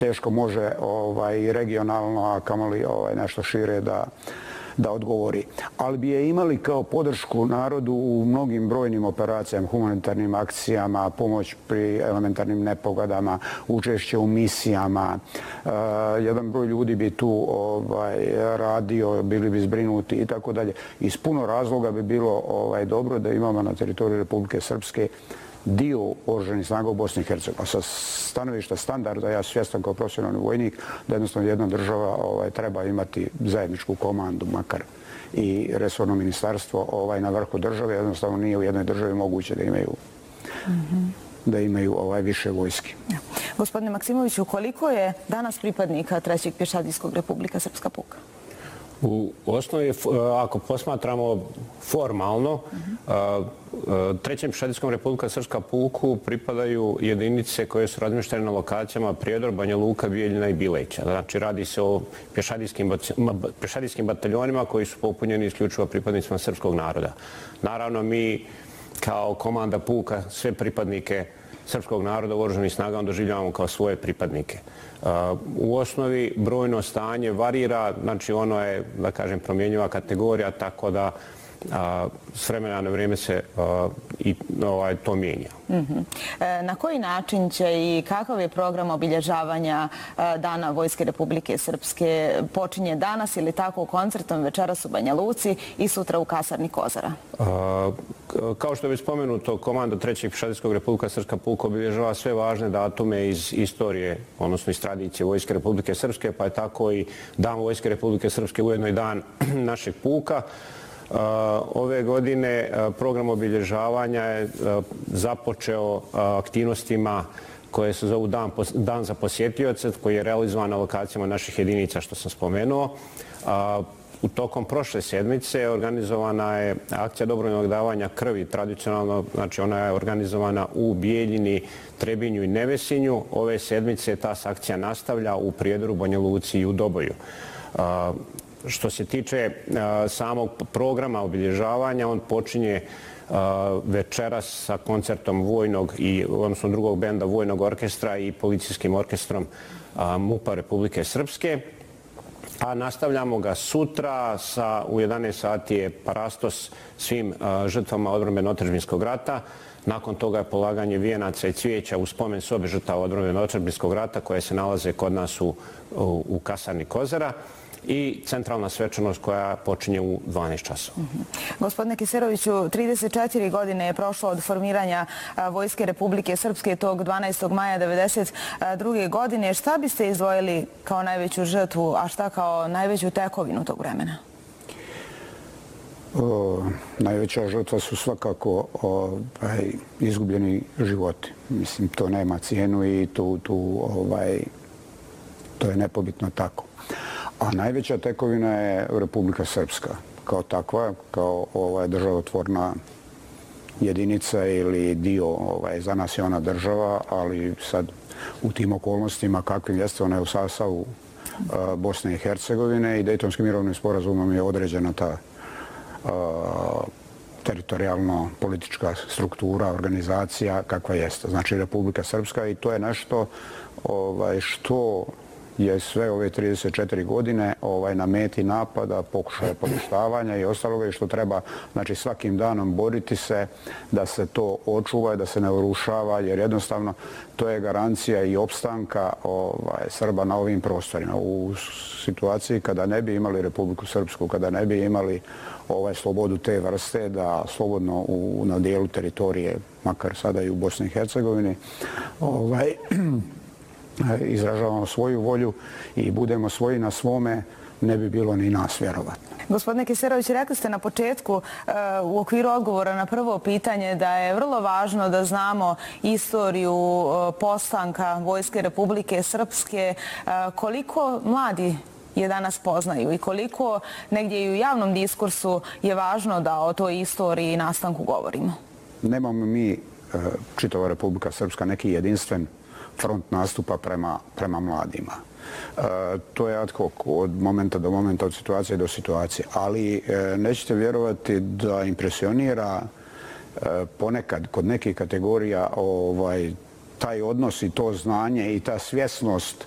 teško može i regionalno, a kamoli nešto šire da odgovori. Ali bi je imali kao podršku narodu u mnogim brojnim operacijama, humanitarnim akcijama, pomoć pri elementarnim nepogodama, učešće u misijama. Jedan broj ljudi bi tu radio, bili bi zbrinuti i tako dalje. Iz puno razloga bi bilo dobro da imamo na teritoriju Republike Srpske dio oružanih snaga u Bosni i Hercegovini. Sa stanovišta standarda, ja svjestan kao profesionalni vojnik, da jednostavno jedna država treba imati zajedničku komandu, makar i resorno ministarstvo na vrhu države. Jednostavno nije u jednoj državi moguće da imaju više vojske. Gospodine Maksimoviću, koliko je danas pripadnika 3. pješadijskog Republika Srpska puka? U osnovi, ako posmatramo formalno, 3. pješadijskom Republika Srpska puku pripadaju jedinice koje su razmještene na lokacijama Prijedor, Banja Luka, Bijeljina i Bileća. Znači, radi se o pješadijskim bataljonima koji su popunjeni isključivo pripadnicima srpskog naroda. Naravno, mi kao komanda puka sve pripadnike srpskog naroda u oružanih snaga doživljavamo kao svoje pripadnike. U osnovi brojno stanje varira, znači ono je, da kažem, promjenjiva kategorija, tako da s vremena na vrijeme se i to mijenja. Na koji način će i kakav je program obilježavanja Dana Vojske Republike Srpske? Počinje danas ili tako koncertom večeras u Banja Luci i sutra u kasarni Kozara? Kao što je već spomenuto, komanda 3. pješadijskog Republika Srpska puka obilježava sve važne datume iz istorije, odnosno iz tradicije Vojske Republike Srpske, pa je tako i Dan Vojske Republike Srpske ujedno i dan našeg puka. Ove godine program obilježavanja je započeo aktivnostima koje se zovu Dan za posjetioce, koji je realizovan na lokacijama naših jedinica, što sam spomenuo. U tokom prošle sedmice organizovana je akcija dobrovoljnog davanja krvi, tradicionalno, znači ona je organizovana u Bijeljini, Trebinju i Nevesinju. Ove sedmice ta se akcija nastavlja u Prijedoru, Banja Luci i u Doboju. Što se tiče samog programa obilježavanja, on počinje večeras sa koncertom vojnog, odnosno drugog benda Vojnog orkestra i policijskim orkestrom MUP-a Republike Srpske. A nastavljamo ga sutra, u 11 sati je parastos svim žrtvama odbrambeno-otadžbinskog rata. Nakon toga je polaganje vijenaca i cvijeća u spomen sobe žrtava odbrambeno-otadžbinskog rata koje se nalaze kod nas u kasarni Kozara i centralna svečanost koja počinje u 12 časova. Gospodine Keseroviću, 34 godine je prošlo od formiranja Vojske Republike Srpske tog 12. maja 1992. godine. Šta biste izdvojili kao najveću žrtvu, a šta kao najveću tekovinu tog vremena? Najveća žrtva su svakako izgubljeni životi. Mislim, to nema cijenu i to je nepobitno tako. A najveća tekovina je Republika Srpska kao takva, kao državotvorna jedinica ili dio, za nas je ona država, ali sad u tim okolnostima kakvim jeste, ona je u sastavu Bosne i Hercegovine i Dejtonskim mirovnim sporazumom je određena ta teritorijalno-politička struktura, organizacija kakva jeste. Znači Republika Srpska i to je nešto što je sve ove 34 godine na meti napada, pokušaja poništavanja i ostaloga i što treba svakim danom boriti se da se to očuva i da se ne urušava, jer jednostavno to je garancija i opstanka Srba na ovim prostorima. U situaciji kada ne bi imali Republiku Srpsku, kada ne bi imali slobodu te vrste da slobodno na dijelu teritorije, makar sada i u Bosni i Hercegovini, izražavamo svoju volju i budemo svoji na svome, ne bi bilo ni nas vjerovatno. Gospodine Keserović, rekli ste na početku u okviru odgovora na prvo pitanje da je vrlo važno da znamo istoriju postanka Vojske Republike Srpske. Koliko mladi je danas poznaju i koliko negdje i u javnom diskursu je važno da o toj istoriji i nastanku govorimo? Nemamo mi, čitava Republika Srpska, neki jedinstven front nastupa prema mladima. To je ad hoc, od momenta do momenta, od situacije do situacije. Ali nećete vjerovati da impresionira ponekad kod nekih kategorija taj odnos i to znanje i ta svjesnost